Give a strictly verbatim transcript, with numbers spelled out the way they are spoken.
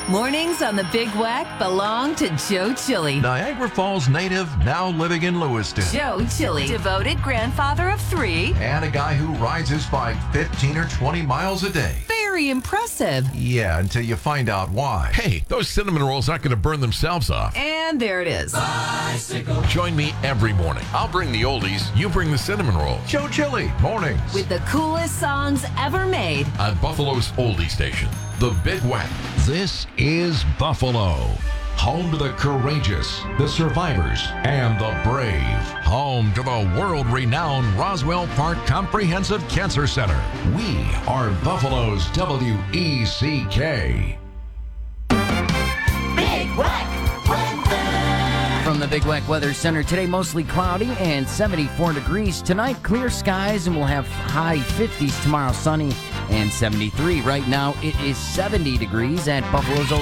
Mornings on the Big Wack belong to Joe Chili. Niagara Falls native, now living in Lewiston. Joe Chili, devoted grandfather of three. And a guy who rides his bike fifteen or twenty miles a day. Very impressive. Yeah, until you find out why. Hey, those cinnamon rolls aren't going to burn themselves off. And there it is. Bicycle. Join me every morning. I'll bring the oldies, you bring the cinnamon roll. Joe Chili, mornings. With the coolest songs ever made. On Buffalo's oldie station, the Big Wack. This is Buffalo, home to the courageous, the survivors, and the brave. Home to the world-renowned Roswell Park Comprehensive Cancer Center. We are Buffalo's W E C K. Big Wack weather. From the Big Wack Weather Center, today mostly cloudy and seventy-four degrees. Tonight, clear skies, and we'll have high fifties tomorrow, sunny and seventy-three. Right now, it is seventy degrees at Buffalo's Old